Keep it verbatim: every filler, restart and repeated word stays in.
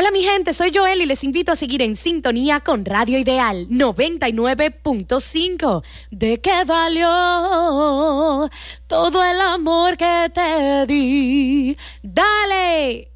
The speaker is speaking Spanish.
Hola mi gente, soy Joel y les invito a seguir en sintonía con Radio Ideal noventa y nueve punto cinco. ¿De qué valió todo el amor que te di? ¡Dale!